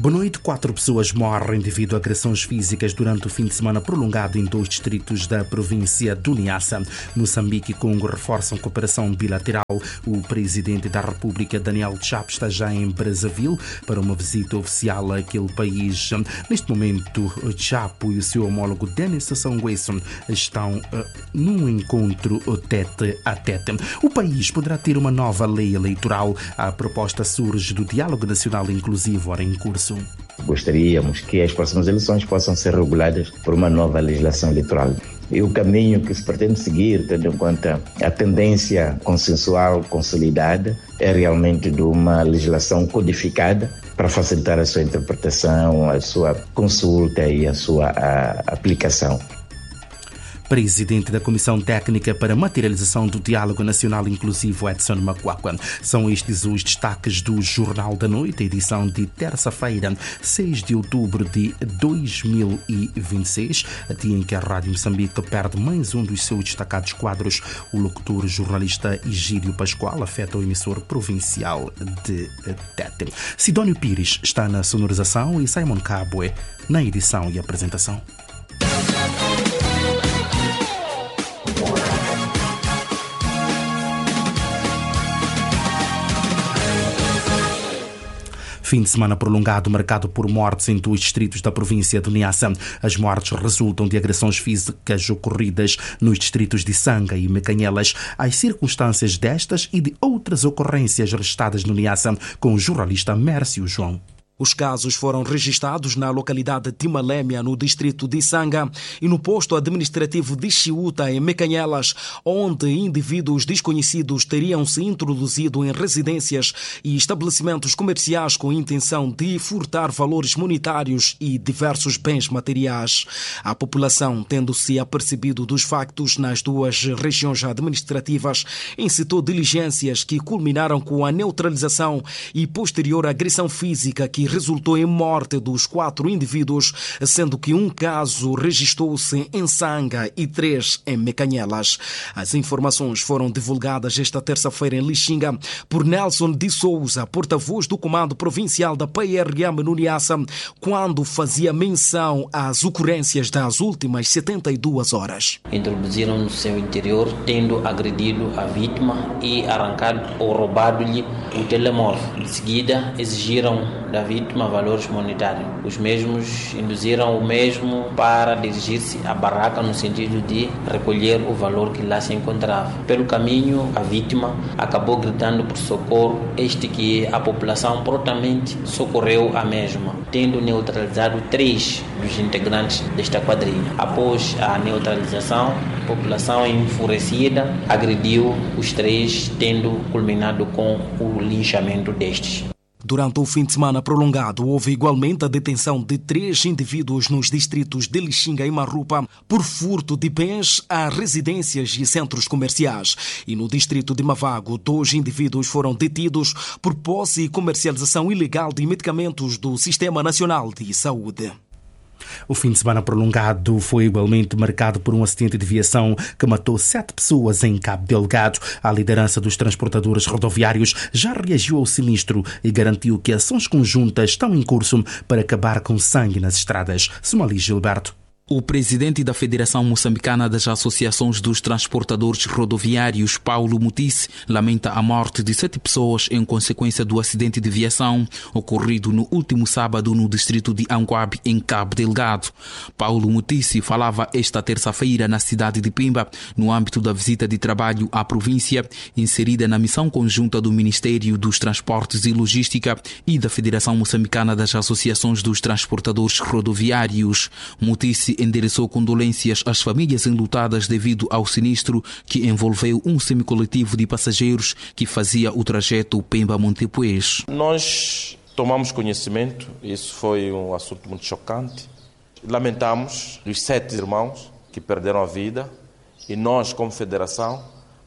Boa noite. 4 pessoas morrem devido a agressões físicas durante o fim de semana prolongado em 2 distritos da província do Niassa. Moçambique e Congo reforçam cooperação bilateral. O presidente da República, Daniel Chapo, está já em Brazzaville para uma visita oficial àquele país. Neste momento, Chapo e o seu homólogo Denis Sassou Nguesso estão num encontro tete a tete. O país poderá ter uma nova lei eleitoral. A proposta surge do Diálogo Nacional Inclusivo, ora em curso. Gostaríamos que as próximas eleições possam ser reguladas por uma nova legislação eleitoral. E o caminho que se pretende seguir, tendo em conta a tendência consensual consolidada, é realmente de uma legislação codificada para facilitar a sua interpretação, a sua consulta e a sua aplicação. Presidente da Comissão Técnica para a Materialização do Diálogo Nacional Inclusivo, Edson Macuacua. São estes os destaques do Jornal da Noite, edição de terça-feira, 6 de outubro de 2026, a dia em que a Rádio Moçambique perde mais um dos seus destacados quadros. O locutor jornalista Egídio Pascoal afeta o emissor provincial de Tete. Sidónio Pires está na sonorização e Simon Cabwe na edição e apresentação. Fim de semana prolongado marcado por mortes em 2 distritos da província do Niassa. As mortes resultam de agressões físicas ocorridas nos distritos de Sanga e Mecanhelas. As circunstâncias destas e de outras ocorrências registradas no Niassa com o jornalista Mércio João. Os casos foram registrados na localidade de Malémia, no distrito de Sanga, e no posto administrativo de Chiuta, em Mecanhelas, onde indivíduos desconhecidos teriam se introduzido em residências e estabelecimentos comerciais com a intenção de furtar valores monetários e diversos bens materiais. A população, tendo-se apercebido dos factos nas 2 regiões administrativas, incitou diligências que culminaram com a neutralização e posterior agressão física que resultou em morte dos 4 indivíduos, sendo que um caso registrou-se em Sanga e 3 em Mecanhelas. As informações foram divulgadas esta terça-feira em Lixinga por Nelson de Souza, porta-voz do Comando Provincial da PRM no Niassa, quando fazia menção às ocorrências das últimas 72 horas. Introduziram no seu interior, tendo agredido a vítima e arrancado ou roubado-lhe o telemóvel. Em seguida, exigiram da vítima valores monetários. Os mesmos induziram o mesmo para dirigir-se à barraca no sentido de recolher o valor que lá se encontrava. Pelo caminho, a vítima acabou gritando por socorro, este que a população prontamente socorreu a mesma, tendo neutralizado 3 dos integrantes desta quadrilha. Após a neutralização, a população enfurecida agrediu os 3, tendo culminado com o linchamento destes. Durante o fim de semana prolongado, houve igualmente a detenção de 3 indivíduos nos distritos de Lixinga e Marrupa por furto de bens a residências e centros comerciais. E no distrito de Mavago, 2 indivíduos foram detidos por posse e comercialização ilegal de medicamentos do Sistema Nacional de Saúde. O fim de semana prolongado foi igualmente marcado por um acidente de viação que matou 7 pessoas em Cabo Delgado. A liderança dos transportadores rodoviários já reagiu ao sinistro e garantiu que ações conjuntas estão em curso para acabar com sangue nas estradas. Somali Gilberto. O presidente da Federação Moçambicana das Associações dos Transportadores Rodoviários, Paulo Mutice, lamenta a morte de 7 pessoas em consequência do acidente de viação ocorrido no último sábado no distrito de Anguabe, em Cabo Delgado. Paulo Mutice falava esta terça-feira na cidade de Pimba, no âmbito da visita de trabalho à província, inserida na missão conjunta do Ministério dos Transportes e Logística e da Federação Moçambicana das Associações dos Transportadores Rodoviários. Mutice endereçou condolências às famílias enlutadas devido ao sinistro que envolveu um semicoletivo de passageiros que fazia o trajeto Pemba-Montepuez. Nós tomamos conhecimento, isso foi um assunto muito chocante. Lamentamos os 7 irmãos que perderam a vida e nós, como federação,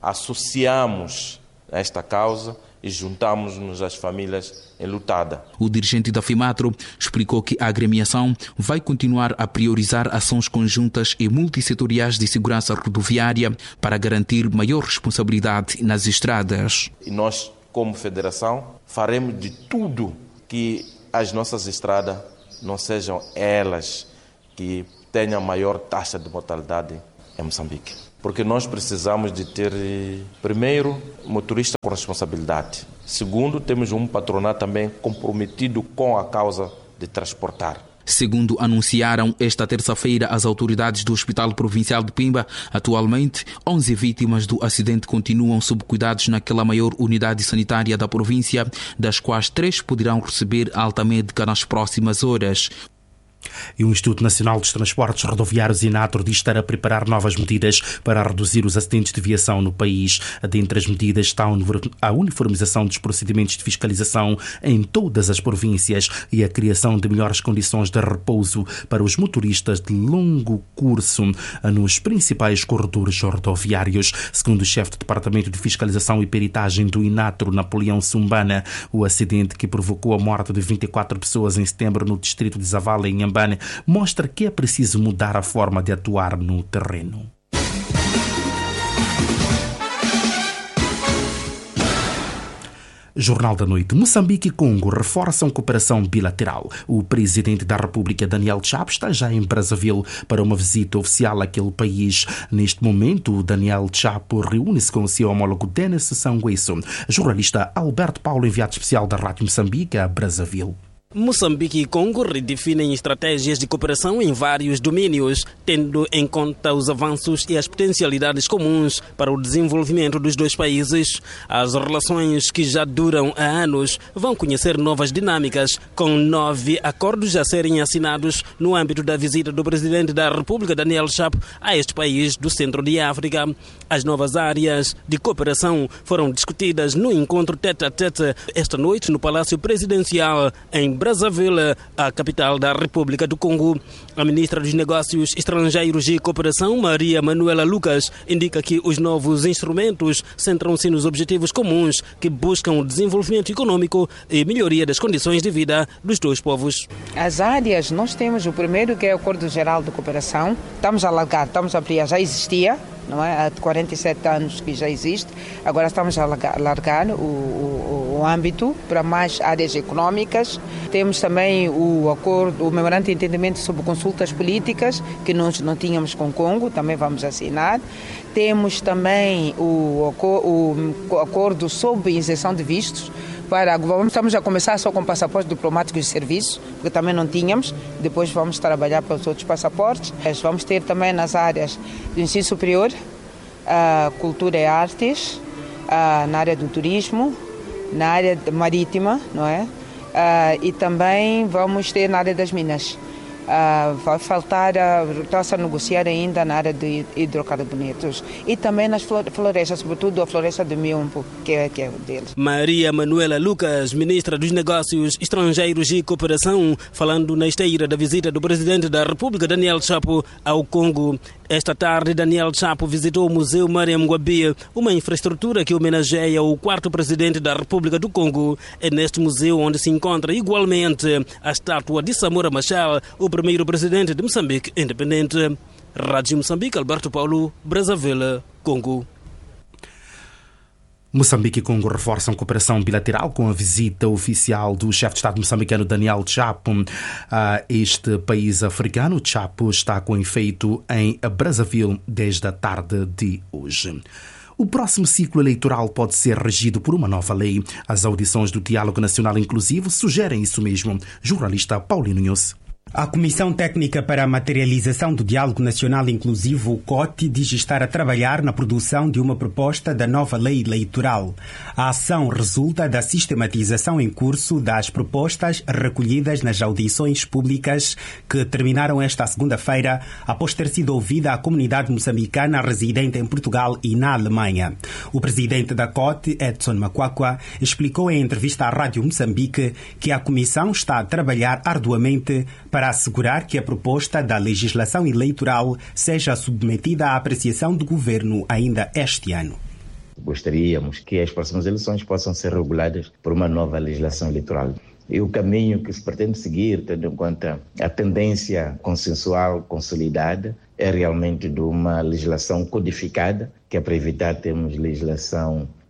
associamos a esta causa e juntamos-nos às famílias enlutadas. O dirigente da FIMATRO explicou que a agremiação vai continuar a priorizar ações conjuntas e multissetoriais de segurança rodoviária para garantir maior responsabilidade nas estradas. E nós, como federação, faremos de tudo que as nossas estradas não sejam elas que tenham maior taxa de mortalidade em Moçambique. Porque nós precisamos de ter, primeiro, motorista com responsabilidade. Segundo, temos um patronato também comprometido com a causa de transportar. Segundo anunciaram esta terça-feira as autoridades do Hospital Provincial de Pimba, atualmente 11 vítimas do acidente continuam sob cuidados naquela maior unidade sanitária da província, das quais 3 poderão receber alta médica nas próximas horas. E o Instituto Nacional dos Transportes Rodoviários, INATRO, diz estar a preparar novas medidas para reduzir os acidentes de viação no país. Dentre as medidas está a uniformização dos procedimentos de fiscalização em todas as províncias e a criação de melhores condições de repouso para os motoristas de longo curso nos principais corredores rodoviários. Segundo o chefe do Departamento de Fiscalização e Peritagem do INATRO, Napoleão Sumbana, o acidente que provocou a morte de 24 pessoas em setembro no distrito de Zavala, em Inhambane, mostra que é preciso mudar a forma de atuar no terreno. Jornal da Noite. Moçambique e Congo reforçam cooperação bilateral. O presidente da República, Daniel Chapo, está já em Brazzaville para uma visita oficial àquele país. Neste momento, Daniel Chapo reúne-se com o seu homólogo Denis Sanguiço. Jornalista Alberto Paulo, enviado especial da Rádio Moçambique a Brazzaville. Moçambique e Congo redefinem estratégias de cooperação em vários domínios, tendo em conta os avanços e as potencialidades comuns para o desenvolvimento dos dois países. As relações, que já duram há anos, vão conhecer novas dinâmicas, com 9 acordos a serem assinados no âmbito da visita do presidente da República, Daniel Chapo, a este país do centro de África. As novas áreas de cooperação foram discutidas no encontro tete-a-tete esta noite no Palácio Presidencial, em Brazzaville, a capital da República do Congo. A ministra dos Negócios Estrangeiros e Cooperação, Maria Manuela Lucas, indica que os novos instrumentos centram-se nos objetivos comuns que buscam o desenvolvimento econômico e melhoria das condições de vida dos dois povos. As áreas, nós temos o primeiro, que é o Acordo Geral de Cooperação. Estamos a alargar, estamos a ampliar, já existia, não é? Há 47 anos que já existe. Agora estamos a alargar o âmbito para mais áreas econômicas. Temos também o memorando de entendimento sobre consultas políticas, que nós não tínhamos com o Congo, também vamos assinar. Temos também o acordo sobre isenção de vistos. Estamos a começar só com passaportes diplomáticos de serviço, porque também não tínhamos. Depois vamos trabalhar para os outros passaportes. Vamos ter também nas áreas do ensino superior, cultura e artes, na área do turismo, na área marítima, não é? E também vamos ter na área das minas. Vai faltar, está-se a negociar ainda na área de hidrocarbonetos e também nas florestas, sobretudo a floresta de Miombo, que é o deles. Maria Manuela Lucas, ministra dos Negócios Estrangeiros e Cooperação, falando na esteira da visita do presidente da República, Daniel Chapo, ao Congo. Esta tarde, Daniel Chapo visitou o Museu Mariam Ngouabi, uma infraestrutura que homenageia o 4º presidente da República do Congo. É neste museu onde se encontra igualmente a estátua de Samora Machel, o primeiro presidente de Moçambique independente. Rádio Moçambique, Alberto Paulo, Brazzaville, Congo. Moçambique e Congo reforçam cooperação bilateral com a visita oficial do chefe de Estado moçambicano Daniel Chapo a este país africano. Chapo está com efeito em Brazzaville desde a tarde de hoje. O próximo ciclo eleitoral pode ser regido por uma nova lei. As audições do Diálogo Nacional Inclusivo sugerem isso mesmo. Jornalista Paulino Nunes. A Comissão Técnica para a Materialização do Diálogo Nacional Inclusivo, o COTI, diz estar a trabalhar na produção de uma proposta da nova lei eleitoral. A ação resulta da sistematização em curso das propostas recolhidas nas audições públicas que terminaram esta segunda-feira, após ter sido ouvida a comunidade moçambicana residente em Portugal e na Alemanha. O presidente da COTI, Edson Makwakwa, explicou em entrevista à Rádio Moçambique que a Comissão está a trabalhar arduamente para assegurar que a proposta da legislação eleitoral seja submetida à apreciação do Governo ainda este ano. Gostaríamos que as próximas eleições possam ser reguladas por uma nova legislação eleitoral. E o caminho que se pretende seguir, tendo em conta a tendência consensual consolidada, é realmente de uma legislação codificada, que é para evitar termos legislação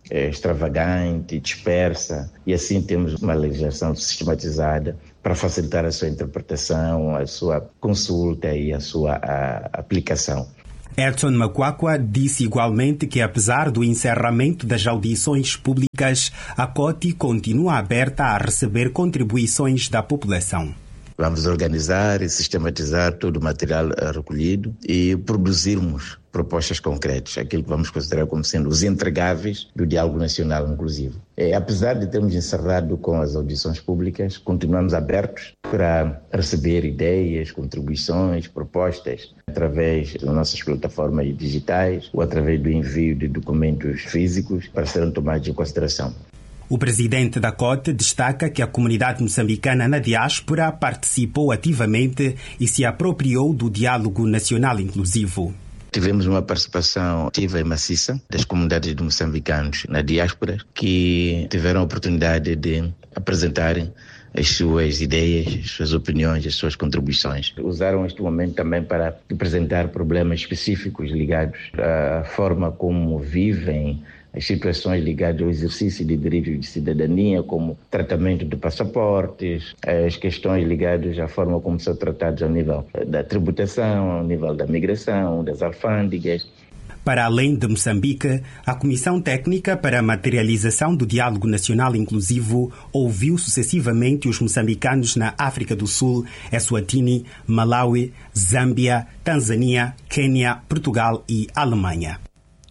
extravagante, dispersa, e assim temos uma legislação sistematizada para facilitar a sua interpretação, a sua consulta e a sua aplicação. Edson Macuacua disse igualmente que, apesar do encerramento das audições públicas, a COTI continua aberta a receber contribuições da população. Vamos organizar e sistematizar todo o material recolhido e produzirmos propostas concretas, aquilo que vamos considerar como sendo os entregáveis do diálogo nacional inclusivo. Apesar de termos encerrado com as audições públicas, continuamos abertos para receber ideias, contribuições, propostas através das nossas plataformas digitais ou através do envio de documentos físicos para serem tomados em consideração. O presidente da COTE destaca que a comunidade moçambicana na diáspora participou ativamente e se apropriou do diálogo nacional inclusivo. Tivemos uma participação ativa e maciça das comunidades de moçambicanos na diáspora que tiveram a oportunidade de apresentarem as suas ideias, as suas opiniões, as suas contribuições. Usaram este momento também para apresentar problemas específicos ligados à forma como vivem, as situações ligadas ao exercício de direitos de cidadania, como tratamento de passaportes, as questões ligadas à forma como são tratados ao nível da tributação, ao nível da migração, das alfândegas. Para além de Moçambique, a Comissão Técnica para a Materialização do Diálogo Nacional Inclusivo ouviu sucessivamente os moçambicanos na África do Sul, Eswatini, Malawi, Zâmbia, Tanzânia, Quênia, Portugal e Alemanha.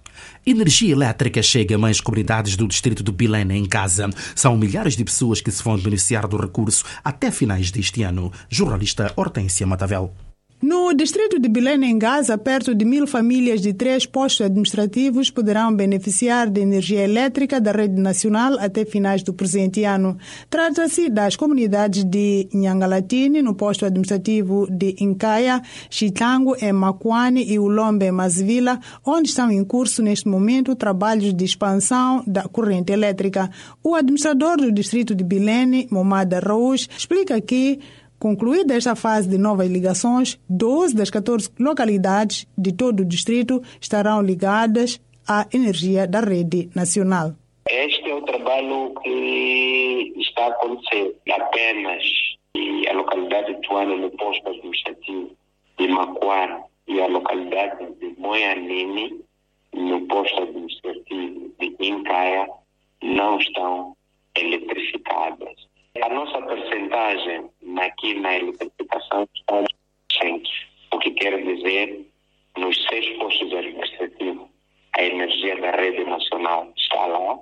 Energia elétrica chega a mais comunidades do distrito de Bilene em Gaza. São milhares de pessoas que se vão beneficiar do recurso até finais deste ano. Jornalista Hortência Matavel. No distrito de Bilene, em Gaza, perto de 1000 famílias de 3 postos administrativos poderão beneficiar de energia elétrica da rede nacional até finais do presente ano. Trata-se das comunidades de Nhangalatini, no posto administrativo de Incaia, Chitango, em Macuane e Ulombe, em Masvila, onde estão em curso neste momento trabalhos de expansão da corrente elétrica. O administrador do distrito de Bilene, Momada Raúj, explica que, concluída esta fase de novas ligações, 12 das 14 localidades de todo o distrito estarão ligadas à energia da rede nacional. Este é o trabalho que está a acontecer apenas a localidade de Tuana, no posto administrativo de Macuara, e a localidade de Moianini, no posto administrativo de Incaia, não estão eletrificadas. A nossa percentagem aqui na eletrificação está no 100%, o que quer dizer, nos 6 postos administrativos, a energia da rede nacional está lá,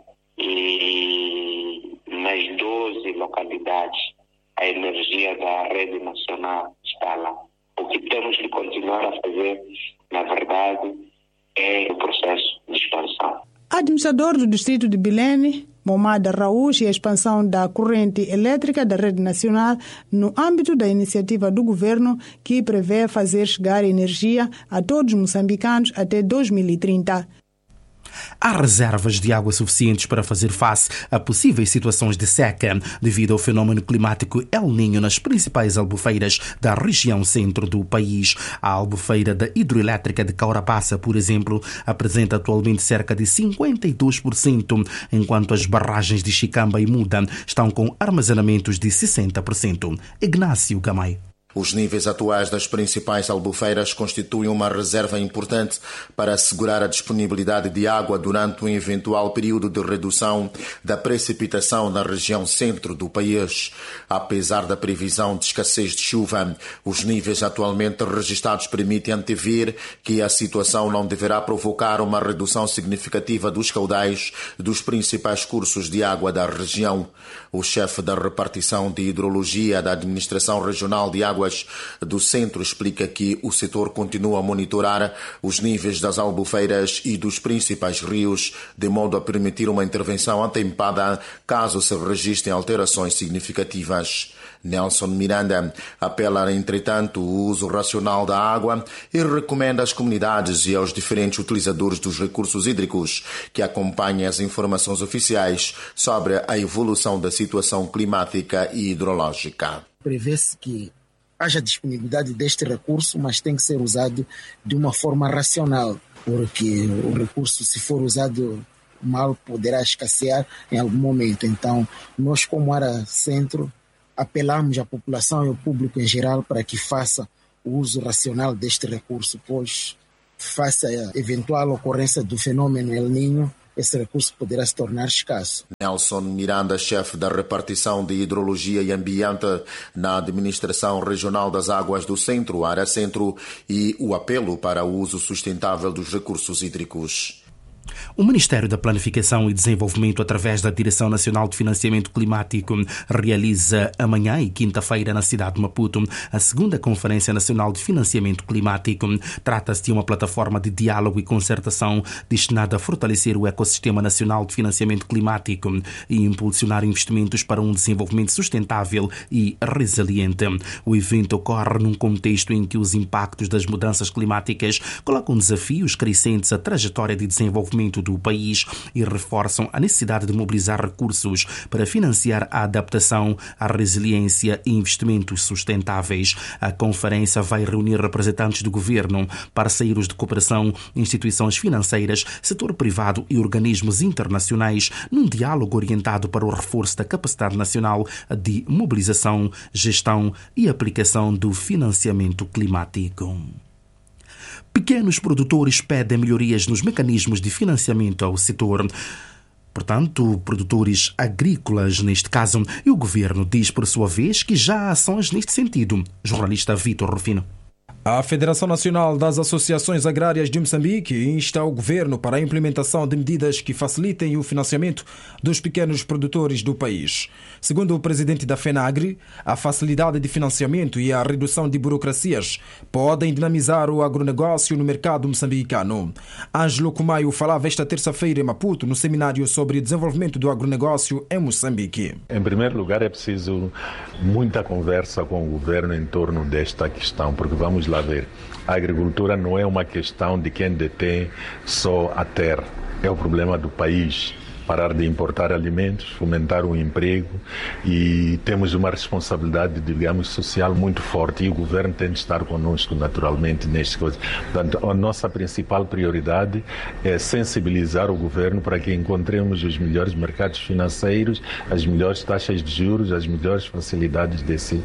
e nas 12 localidades, a energia da rede nacional está lá. O que temos que continuar a fazer, na verdade, é o processo de expansão. Administrador do distrito de Bilene, Momada Raúj, e a expansão da corrente elétrica da rede nacional no âmbito da iniciativa do governo que prevê fazer chegar energia a todos os moçambicanos até 2030. Há reservas de água suficientes para fazer face a possíveis situações de seca devido ao fenômeno climático El Niño nas principais albufeiras da região centro do país. A albufeira da hidroelétrica de Caurapaça, por exemplo, apresenta atualmente cerca de 52%, enquanto as barragens de Chicamba e Muda estão com armazenamentos de 60%. Ignácio Gamay. Os níveis atuais das principais albufeiras constituem uma reserva importante para assegurar a disponibilidade de água durante um eventual período de redução da precipitação na região centro do país. Apesar da previsão de escassez de chuva, os níveis atualmente registrados permitem antever que a situação não deverá provocar uma redução significativa dos caudais dos principais cursos de água da região. O chefe da repartição de hidrologia da Administração Regional de Águas do Centro explica que o setor continua a monitorar os níveis das albufeiras e dos principais rios, de modo a permitir uma intervenção atempada caso se registrem alterações significativas. Nelson Miranda apela, entretanto, o uso racional da água e recomenda às comunidades e aos diferentes utilizadores dos recursos hídricos que acompanhem as informações oficiais sobre a evolução da situação climática e hidrológica. Prevê-se que haja disponibilidade deste recurso, mas tem que ser usado de uma forma racional, porque o recurso, se for usado mal poderá escassear em algum momento. Então, nós como área centro, apelamos à população e ao público em geral para que faça o uso racional deste recurso, pois, face à eventual ocorrência do fenômeno El Niño, esse recurso poderá se tornar escasso. Nelson Miranda, chefe da repartição de Hidrologia e Ambiente na Administração Regional das Águas do Centro, área centro, e o apelo para o uso sustentável dos recursos hídricos. O Ministério da Planificação e Desenvolvimento, através da Direção Nacional de Financiamento Climático, realiza amanhã e quinta-feira na cidade de Maputo a segunda Conferência Nacional de Financiamento Climático. Trata-se de uma plataforma de diálogo e concertação destinada a fortalecer o ecossistema nacional de financiamento climático e impulsionar investimentos para um desenvolvimento sustentável e resiliente. O evento ocorre num contexto em que os impactos das mudanças climáticas colocam desafios crescentes à trajetória de desenvolvimento do país e reforçam a necessidade de mobilizar recursos para financiar a adaptação, a resiliência e investimentos sustentáveis. A conferência vai reunir representantes do governo, parceiros de cooperação, instituições financeiras, setor privado e organismos internacionais num diálogo orientado para o reforço da capacidade nacional de mobilização, gestão e aplicação do financiamento climático. Pequenos produtores pedem melhorias nos mecanismos de financiamento ao setor. Portanto, produtores agrícolas, neste caso, e o governo diz, por sua vez, que já há ações neste sentido. Jornalista Vítor Rufino. A Federação Nacional das Associações Agrárias de Moçambique insta o governo para a implementação de medidas que facilitem o financiamento dos pequenos produtores do país. Segundo o presidente da FENAGRE, a facilidade de financiamento e a redução de burocracias podem dinamizar o agronegócio no mercado moçambicano. Ângelo Kumaio falava esta terça-feira em Maputo no seminário sobre desenvolvimento do agronegócio em Moçambique. Em primeiro lugar, é preciso muita conversa com o governo em torno desta questão, porque vamos lá ver. A agricultura não é uma questão de quem detém só a terra, é o problema do país. Parar de importar alimentos, fomentar o emprego, e temos uma responsabilidade, digamos, social muito forte, e o governo tem de estar conosco naturalmente nestas coisas. Portanto, a nossa principal prioridade é sensibilizar o governo para que encontremos os melhores mercados financeiros, as melhores taxas de juros, as melhores facilidades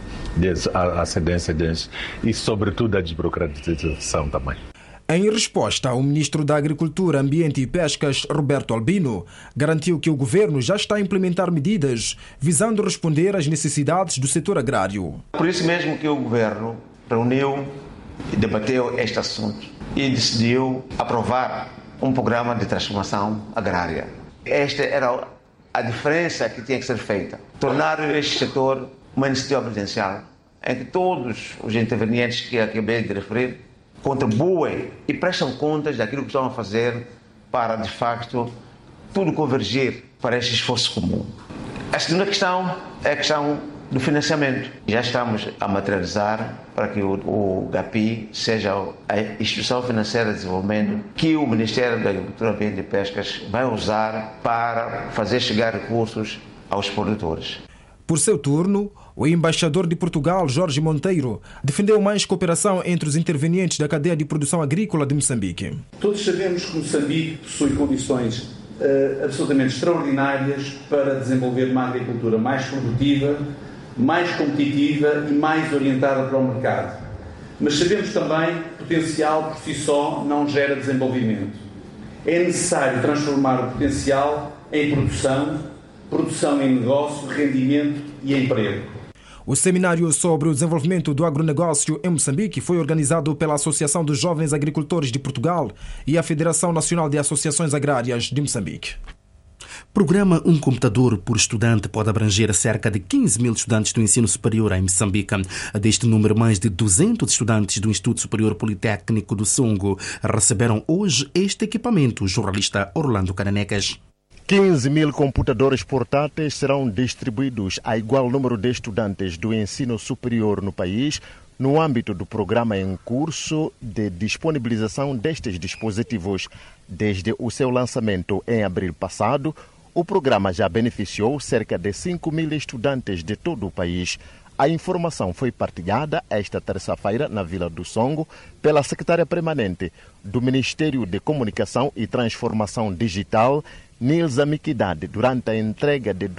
a cedência deles e, sobretudo, a desburocratização também. Em resposta, o ministro da Agricultura, Ambiente e Pescas, Roberto Albino, garantiu que o governo já está a implementar medidas visando responder às necessidades do setor agrário. Por isso mesmo que o governo reuniu e debateu este assunto e decidiu aprovar um programa de transformação agrária. Esta era a diferença que tinha que ser feita. Tornar este setor uma iniciativa presidencial em que todos os intervenientes que acabei de referir contribuem e prestam contas daquilo que estão a fazer para, de facto, tudo convergir para este esforço comum. A segunda questão é a questão do financiamento. Já estamos a materializar para que o GAPI seja a instituição financeira de desenvolvimento que o Ministério da Agricultura, Ambiente e Pescas vai usar para fazer chegar recursos aos produtores. Por seu turno, o embaixador de Portugal, Jorge Monteiro, defendeu mais cooperação entre os intervenientes da cadeia de produção agrícola de Moçambique. Todos sabemos que Moçambique possui condições absolutamente extraordinárias para desenvolver uma agricultura mais produtiva, mais competitiva e mais orientada para o mercado. Mas sabemos também que o potencial por si só não gera desenvolvimento. É necessário transformar o potencial em produção em negócio, rendimento e emprego. O seminário sobre o desenvolvimento do agronegócio em Moçambique foi organizado pela Associação dos Jovens Agricultores de Portugal e a Federação Nacional de Associações Agrárias de Moçambique. Programa Um Computador por Estudante pode abranger cerca de 15 mil estudantes do ensino superior em Moçambique. Deste número, mais de 200 estudantes do Instituto Superior Politécnico do Songo receberam hoje este equipamento. O jornalista Orlando Cananecas. 15 mil computadores portáteis serão distribuídos a igual número de estudantes do ensino superior no país, no âmbito do programa em curso de disponibilização destes dispositivos. Desde o seu lançamento em abril passado, o programa já beneficiou cerca de 5 mil estudantes de todo o país. A informação foi partilhada esta terça-feira na Vila do Songo pela secretária permanente do Ministério de Comunicação e Transformação Digital, Nilza Miquidade, durante a entrega de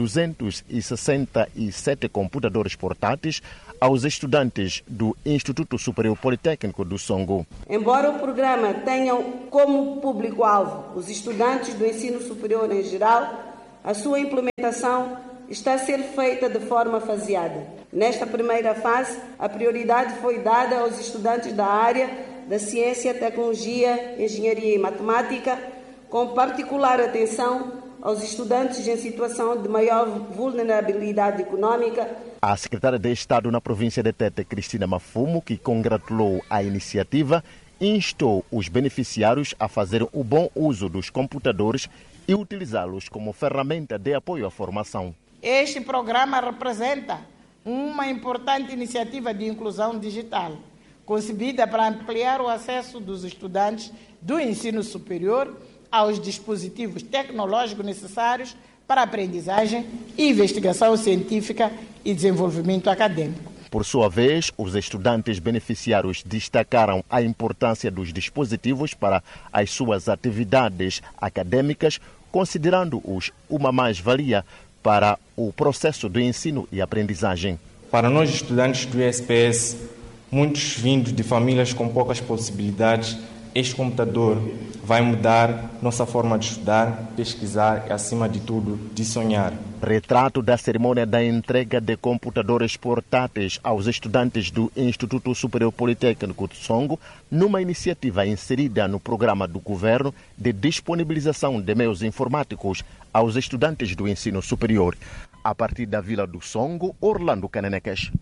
267 computadores portáteis aos estudantes do Instituto Superior Politécnico do Songo. Embora o programa tenha como público-alvo os estudantes do ensino superior em geral, a sua implementação está a ser feita de forma faseada. Nesta primeira fase, a prioridade foi dada aos estudantes da área da ciência, tecnologia, engenharia e matemática, com particular atenção aos estudantes em situação de maior vulnerabilidade econômica. A secretária de Estado na província de Tete, Cristina Mafumo, que congratulou a iniciativa, instou os beneficiários a fazer o bom uso dos computadores e utilizá-los como ferramenta de apoio à formação. Este programa representa uma importante iniciativa de inclusão digital, concebida para ampliar o acesso dos estudantes do ensino superior aos dispositivos tecnológicos necessários para aprendizagem, investigação científica e desenvolvimento acadêmico. Por sua vez, os estudantes beneficiários destacaram a importância dos dispositivos para as suas atividades acadêmicas, considerando-os uma mais-valia para o processo de ensino e aprendizagem. Para nós, estudantes do SPS, muitos vindos de famílias com poucas possibilidades, este computador vai mudar nossa forma de estudar, pesquisar e, acima de tudo, de sonhar. Retrato da cerimônia da entrega de computadores portáteis aos estudantes do Instituto Superior Politécnico de Songo, numa iniciativa inserida no programa do governo de disponibilização de meios informáticos aos estudantes do ensino superior. A partir da Vila do Songo, Orlando Canenecas.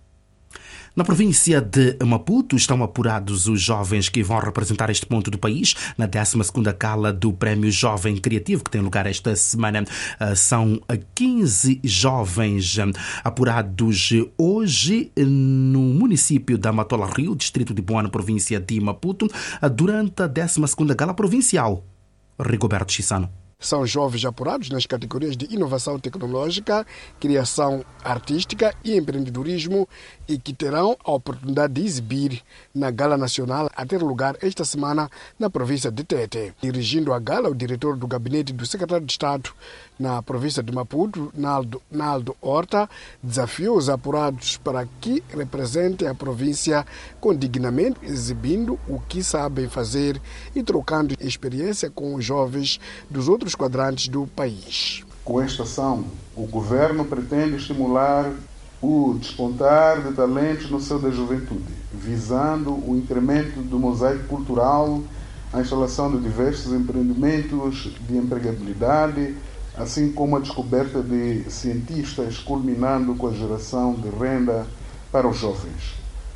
Na província de Maputo estão apurados os jovens que vão representar este ponto do país na 12ª gala do Prémio Jovem Criativo, que tem lugar esta semana. São 15 jovens apurados hoje no município da Matola Rio, distrito de Boa, na província de Maputo, durante a 12ª gala provincial. Rigoberto Chissano. São jovens apurados nas categorias de inovação tecnológica, criação artística e empreendedorismo e que terão a oportunidade de exibir na Gala Nacional a ter lugar esta semana na província de Tete. Dirigindo a gala, o diretor do gabinete do secretário de Estado na província de Maputo, Naldo Horta, desafiou os apurados para que representem a província com dignamente, exibindo o que sabem fazer e trocando experiência com os jovens dos outros quadrantes do país. Com esta ação, o governo pretende estimular o despontar de talentos no seio da juventude, visando o incremento do mosaico cultural, a instalação de diversos empreendimentos de empregabilidade, assim como a descoberta de cientistas, culminando com a geração de renda para os jovens.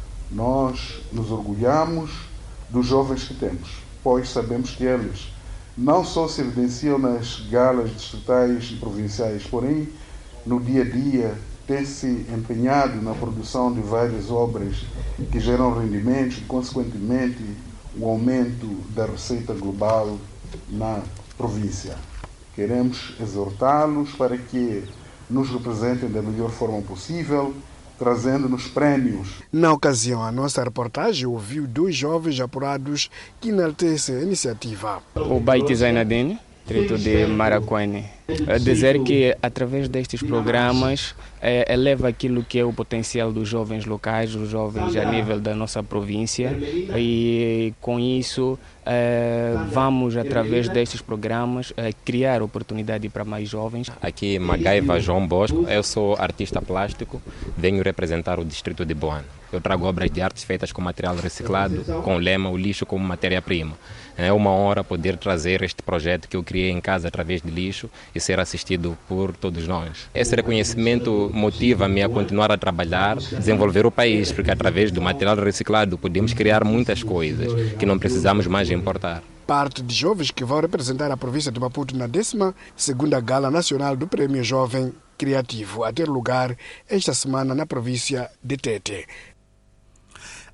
Nós nos orgulhamos dos jovens que temos, pois sabemos que eles não só se evidenciam nas galas distritais e provinciais, porém, no dia a dia, têm-se empenhado na produção de várias obras que geram rendimentos e, consequentemente, o aumento da receita global na província. Queremos exortá-los para que nos representem da melhor forma possível, trazendo-nos prémios. Na ocasião, a nossa reportagem ouviu 2 jovens apurados que enaltecem a iniciativa. O Baiti Zainadine, distrito de Maracuene. Dizer que, através destes programas, eleva aquilo que é o potencial dos jovens locais, dos jovens a nível da nossa província, e com isso vamos, através destes programas, criar oportunidade para mais jovens. Aqui, Magaiva João Bosco, eu sou artista plástico, venho representar o distrito de Boana. Eu trago obras de artes feitas com material reciclado, com o lema "o lixo como matéria-prima". É uma honra poder trazer este projeto que eu criei em casa através de lixo e ser assistido por todos nós. Esse reconhecimento motiva-me a continuar a trabalhar, desenvolver o país, porque através do material reciclado podemos criar muitas coisas que não precisamos mais importar. Parte de jovens que vão representar a província de Maputo na 12ª Gala Nacional do Prémio Jovem Criativo, a ter lugar esta semana na província de Tete.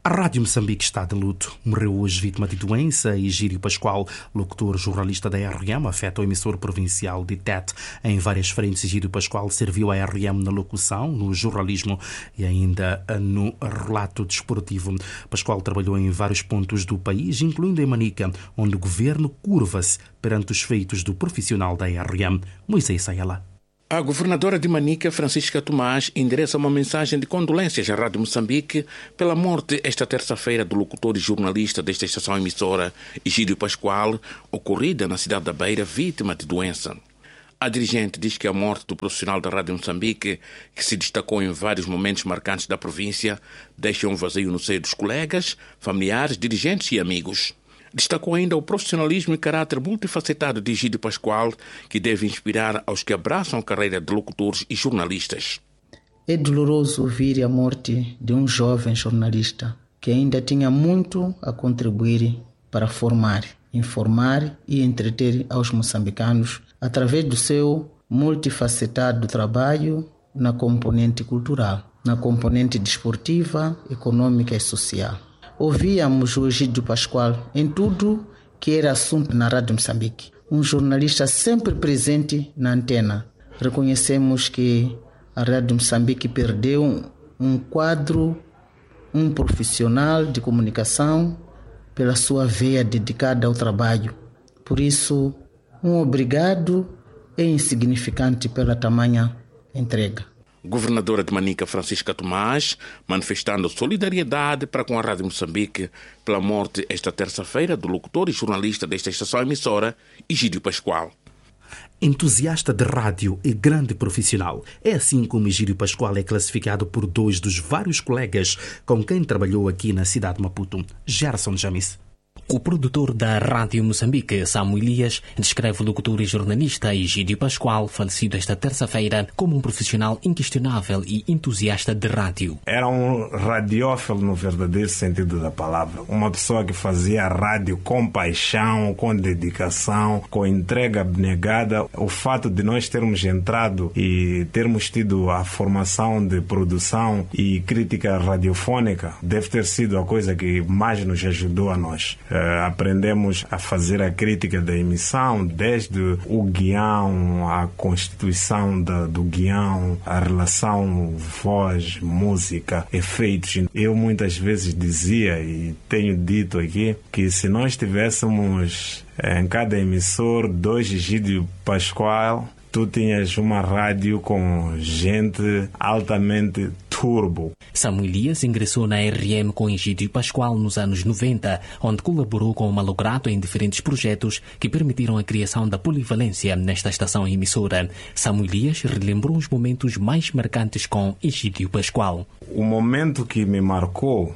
A Rádio Moçambique está de luto. Morreu hoje vítima de doença. Egídio Pascoal, locutor jornalista da RM, afeta o emissor provincial de Tete. Em várias frentes, Egídio Pascoal serviu a RM na locução, no jornalismo e ainda no relato desportivo. Pascoal trabalhou em vários pontos do país, incluindo em Manica, onde o governo curva-se perante os feitos do profissional da RM, Moisés Sayala. A governadora de Manica, Francisca Tomás, endereça uma mensagem de condolências à Rádio Moçambique pela morte esta terça-feira do locutor e jornalista desta estação emissora, Egídio Pascoal, ocorrida na cidade da Beira, vítima de doença. A dirigente diz que a morte do profissional da Rádio Moçambique, que se destacou em vários momentos marcantes da província, deixa um vazio no seio dos colegas, familiares, dirigentes e amigos. Destacou ainda o profissionalismo e caráter multifacetado de Egídio Pascoal, que deve inspirar aos que abraçam a carreira de locutores e jornalistas. É doloroso ouvir a morte de um jovem jornalista que ainda tinha muito a contribuir para formar, informar e entreter aos moçambicanos através do seu multifacetado trabalho na componente cultural, na componente desportiva, econômica e social. Ouvíamos o Egídio Pascoal em tudo que era assunto na Rádio Moçambique. Um jornalista sempre presente na antena. Reconhecemos que a Rádio Moçambique perdeu um quadro, um profissional de comunicação pela sua veia dedicada ao trabalho. Por isso, um obrigado é insignificante pela tamanha entrega. Governadora de Manica, Francisca Tomás, manifestando solidariedade para com a Rádio Moçambique pela morte esta terça-feira do locutor e jornalista desta estação emissora, Egídio Pascoal. Entusiasta de rádio e grande profissional. É assim como Egídio Pascoal é classificado por dois dos vários colegas com quem trabalhou aqui na cidade de Maputo. Gerson Jamis. O produtor da Rádio Moçambique, Samuel Elias, descreve o locutor e jornalista Egídio Pascoal, falecido esta terça-feira, como um profissional inquestionável e entusiasta de rádio. Era um radiófilo no verdadeiro sentido da palavra. Uma pessoa que fazia rádio com paixão, com dedicação, com entrega abnegada. O fato de nós termos entrado e termos tido a formação de produção e crítica radiofônica deve ter sido a coisa que mais nos ajudou a nós. Aprendemos a fazer a crítica da emissão, desde o guião, a constituição do guião, a relação voz, música, efeitos. Eu muitas vezes dizia, e tenho dito aqui, que se nós tivéssemos em cada emissor 2 Egídio Pascoal, tu tinhas uma rádio com gente altamente turbo. Samuel Elias ingressou na RM com Egídio Pascoal nos anos 90, onde colaborou com o Malogrado em diferentes projetos que permitiram a criação da polivalência nesta estação emissora. Samuel Elias relembrou os momentos mais marcantes com Egídio Pascoal. O momento que me marcou,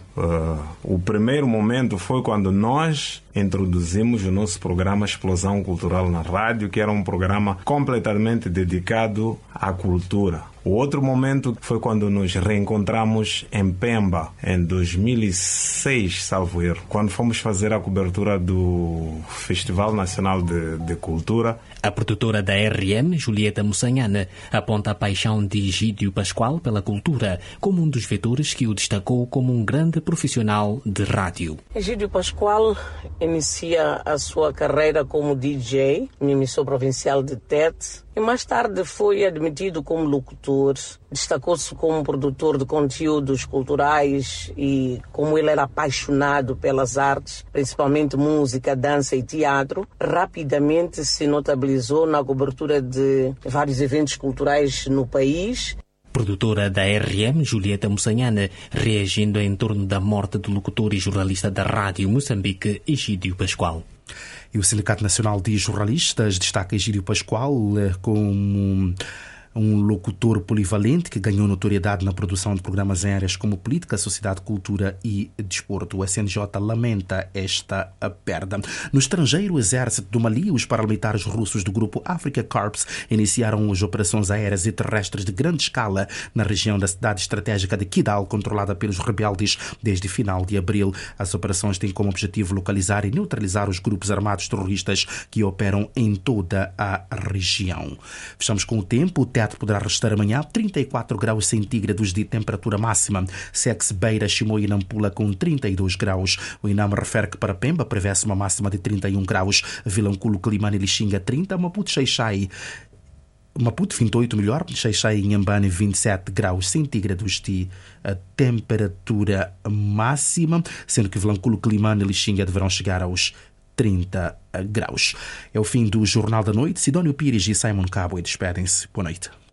o primeiro momento foi quando nós introduzimos o nosso programa Explosão Cultural na rádio, que era um programa completamente dedicado à cultura. O outro momento foi quando nos reencontramos em Pemba, em 2006, salvo erro, quando fomos fazer a cobertura do Festival Nacional de Cultura. A produtora da RM, Julieta Moçanhana, aponta a paixão de Egídio Pascoal pela cultura como um dos vetores que o destacou como um grande profissional de rádio. Egídio Pascoal inicia a sua carreira como DJ, no emissor provincial de Tete, e mais tarde foi admitido como locutor. Destacou-se como produtor de conteúdos culturais e como ele era apaixonado pelas artes, principalmente música, dança e teatro, rapidamente se notabilizou na cobertura de vários eventos culturais no país. Produtora da RM, Julieta Moçanhana, reagindo em torno da morte do locutor e jornalista da Rádio Moçambique, Egídio Pascoal. E o Sindicato Nacional de Jornalistas destaca Egídio Pascoal como um locutor polivalente que ganhou notoriedade na produção de programas em áreas como política, sociedade, cultura e desporto. O SNJ lamenta esta perda. No estrangeiro, o exército do Mali e os paramilitares russos do grupo Africa Corps iniciaram as operações aéreas e terrestres de grande escala na região da cidade estratégica de Kidal, controlada pelos rebeldes desde final de abril. As operações têm como objetivo localizar e neutralizar os grupos armados terroristas que operam em toda a região. Fechamos com o tempo. Chiado poderá restar amanhã 34 graus centígrados de temperatura máxima. Sex, Beira, Chimoio e Nampula com 32 graus. O INAM refere que para Pemba prevê-se uma máxima de 31 graus. Vilanculo, Climane e Lixinga 30, Maputo 28 melhor, Xai-Xai e Inhambane 27 graus centígrados de temperatura máxima, sendo que Vilanculo, Climane e Lixinga deverão chegar aos 30 graus. É o fim do Jornal da Noite. Sidónio Pires e Simon Cabo despedem-se. Boa noite.